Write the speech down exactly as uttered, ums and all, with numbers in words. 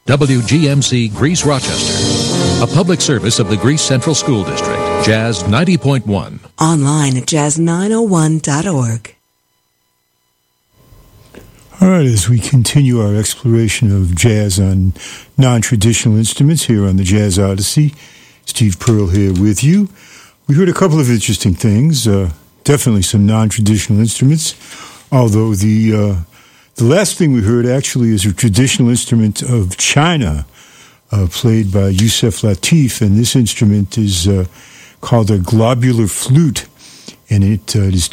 W G M C Greece Rochester, a public service of the Greece Central School District. Jazz ninety point one. Online at jazz nine oh one dot org. All right, as we continue our exploration of jazz on non-traditional instruments here on the Jazz Odyssey, Steve Pearl here with you. We heard a couple of interesting things, uh, definitely some non-traditional instruments, although the uh, the last thing we heard actually is a traditional instrument of China, uh, played by Yusef Lateef, and this instrument is uh, called a globular flute, and it, uh, it is